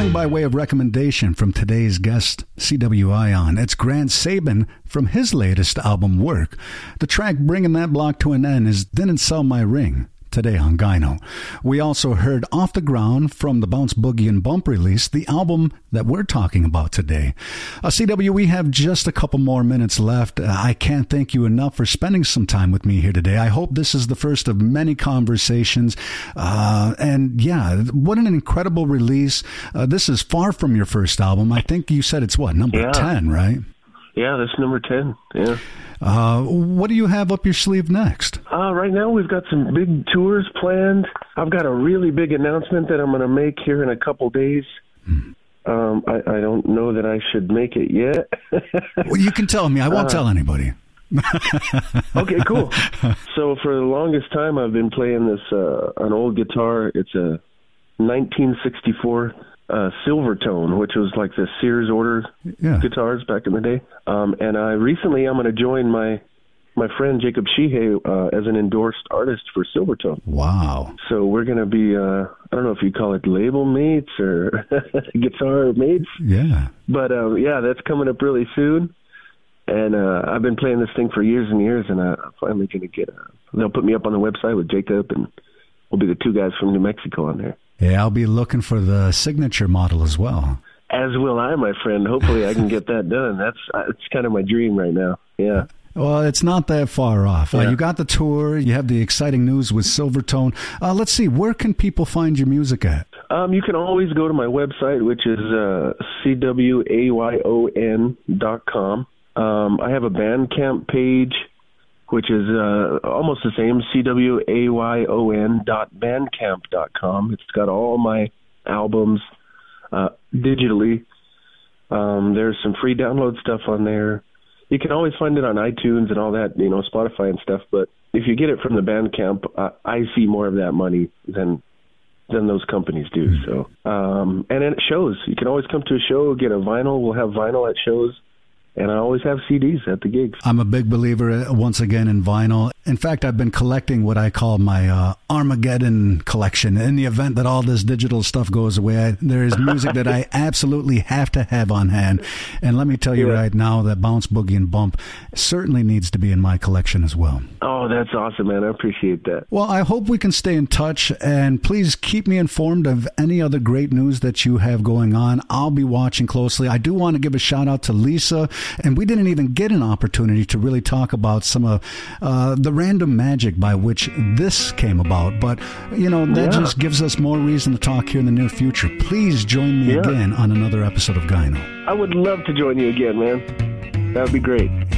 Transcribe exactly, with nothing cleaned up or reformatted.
coming by way of recommendation from today's guest, C W Ion. It's Grant Sabin from his latest album, Work. The track bringing that block to an end is Didn't Sell My Ring, today on Gyno. We also heard Off the Ground from the Bounce Boogie and Bump release, the album that we're talking about today. Uh, C W, we have just a couple more minutes left. Uh, I can't thank you enough for spending some time with me here today. I hope this is the first of many conversations. Uh, and yeah, what an incredible release. Uh, this is far from your first album. I think you said it's what, number yeah. ten, right? Yeah, that's number ten. Yeah. Uh, what do you have up your sleeve next? Uh, right now, we've got some big tours planned. I've got a really big announcement that I'm going to make here in a couple days. Hmm. Um, I, I don't know that I should make it yet. Well, you can tell me. I won't uh, tell anybody. Okay, cool. So for the longest time, I've been playing this uh, an old guitar. It's a nineteen sixty-four Uh, Silvertone, which was like the Sears order yeah. guitars back in the day. Um, and I recently I'm going to join my my friend Jacob Sheehay uh, as an endorsed artist for Silvertone. Wow! So we're going to be uh, I don't know if you call it label mates or guitar mates. Yeah. But uh, yeah, that's coming up really soon. And uh, I've been playing this thing for years and years, and uh, I'm finally going to get. Uh, they'll put me up on the website with Jacob, and we'll be the two guys from New Mexico on there. Yeah, I'll be looking for the signature model as well. As will I, my friend. Hopefully I can get that done. That's it's kind of my dream right now. Yeah. Well, it's not that far off. Yeah. Uh, you got the tour. You have the exciting news with Silvertone. Uh, let's see. Where can people find your music at? Um, you can always go to my website, which is uh, C W A Y O N dot com. Um, I have a Bandcamp page, which is uh, almost the same, C W A Y O N dot bandcamp dot com. It's got all my albums uh, digitally. Um, there's some free download stuff on there. You can always find it on iTunes and all that, you know, Spotify and stuff. But if you get it from the Bandcamp, uh, I see more of that money than than those companies do. So, um, and then it shows. You can always come to a show, get a vinyl. We'll have vinyl at shows. And I always have C Ds at the gigs. I'm a big believer, once again, in vinyl. In fact, I've been collecting what I call my uh, Armageddon collection. In the event that all this digital stuff goes away, I, there is music that I absolutely have to have on hand. And let me tell you yeah. right now that Bounce, Boogie, and Bump certainly needs to be in my collection as well. Oh, that's awesome, man. I appreciate that. Well, I hope we can stay in touch. And please keep me informed of any other great news that you have going on. I'll be watching closely. I do want to give a shout out to Lisa. And we didn't even get an opportunity to really talk about some of uh, the random magic by which this came about. But, you know, that yeah. just gives us more reason to talk here in the near future. Please join me yeah. again on another episode of Gyno. I would love to join you again, man. That would be great.